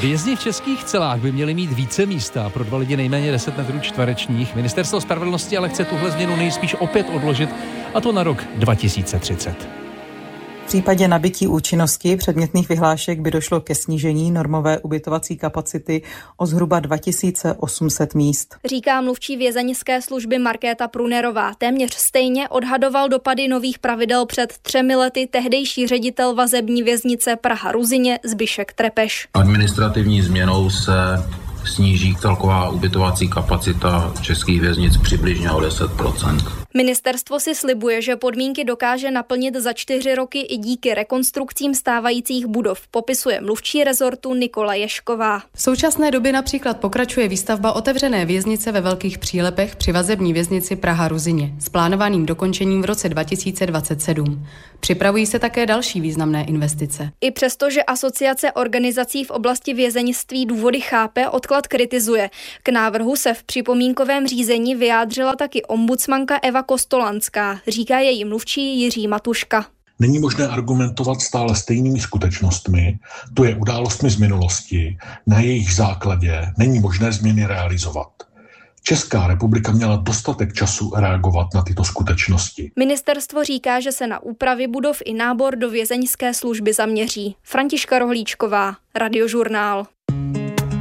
Vězni v českých celách by měli mít více místa pro 2 lidi nejméně 10 metrů čtverečních. Ministerstvo spravedlnosti ale chce tuhle změnu nejspíš opět odložit, a to na rok 2030. V případě nabytí účinnosti předmětných vyhlášek by došlo ke snížení normové ubytovací kapacity o zhruba 2800 míst. Říká mluvčí vězeňské služby Markéta Prunerová. Téměř stejně odhadoval dopady nových pravidel před 3 lety tehdejší ředitel vazební věznice Praha-Ruzyně Zbyšek Trepeš. Administrativní změnou se sníží celková ubytovací kapacita českých věznic přibližně o 10%. Ministerstvo si slibuje, že podmínky dokáže naplnit za 4 roky i díky rekonstrukcím stávajících budov, popisuje mluvčí rezortu Nikola Ješková. V současné době například pokračuje výstavba otevřené věznice ve Velkých Přílepech při vazební věznici Praha-Ruzyně s plánovaným dokončením v roce 2027. Připravují se také další významné investice. I přesto, že Asociace organizací v oblasti vězeňství důvody chápe, odklad kritizuje. K návrhu se v připomínkovém řízení vyjádřila taky ombudsmanka Eva Kostolanská, říká její mluvčí Jiří Matuška. Není možné argumentovat stále stejnými skutečnostmi, to je událostmi z minulosti, na jejich základě není možné změny realizovat. Česká republika měla dostatek času reagovat na tyto skutečnosti. Ministerstvo říká, že se na úpravy budov i nábor do vězeňské služby zaměří. Františka Rohlíčková, Radiožurnál.